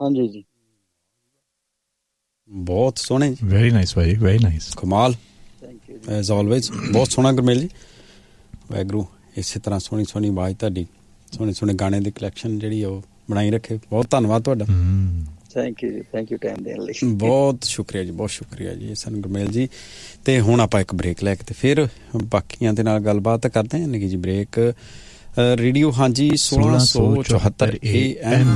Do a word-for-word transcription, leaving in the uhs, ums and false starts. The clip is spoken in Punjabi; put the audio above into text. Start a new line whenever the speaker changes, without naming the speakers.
ਹਾਂਜੀ ਜੀ,
ਬਹੁਤ ਸੋਹਣੇ,
ਵੈਰੀ ਨਾਈਸ ਭਾਈ, ਵੈਰੀ ਨਾਈਸ,
ਕਮਾਲ,
ਥੈਂਕ ਯੂ
ਐਜ਼ ਆਲਵੇਜ਼ ਬਹੁਤ ਸੋਹਣਾ ਗੁਰਮੇਲ ਜੀ। ਵਾਹਿਗੁਰੂ ਇਸੇ ਤਰ੍ਹਾਂ ਸੋਹਣੀ ਸੋਹਣੀ ਆਵਾਜ਼ ਤੁਹਾਡੀ, ਸੋਹਣੇ ਸੋਹਣੇ ਗਾਣੇ ਦੀ ਕਲੈਕਸ਼ਨ ਜਿਹੜੀ ਉਹ ਬਣਾਈ ਰੱਖੇ। ਬਹੁਤ ਧੰਨਵਾਦ ਤੁਹਾਡਾ।
ਥੈਂਕ ਯੂ ਜੀ, ਥੈਂਕ ਯੂ ਟਾਈਮ ਦੇਣ ਲਈ।
ਬਹੁਤ ਸ਼ੁਕਰੀਆ ਜੀ, ਬਹੁਤ ਸ਼ੁਕਰੀਆ ਜੀ ਸਨ ਗੁਰਮੇਲ ਜੀ। ਅਤੇ ਹੁਣ ਆਪਾਂ ਇੱਕ ਬ੍ਰੇਕ ਲੈ ਕੇ ਤੇ ਫਿਰ ਬਾਕੀਆਂ ਦੇ ਨਾਲ ਗੱਲਬਾਤ ਕਰਦੇ ਹਾਂ। ਨਿੱਕੀ ਜੀ ਬ੍ਰੇਕ। ਰੇਡੀਓ ਹਾਂਜੀ ਸੋਲਾਂ ਸੌ ਚੁਹੱਤਰ ਏ ਐਮ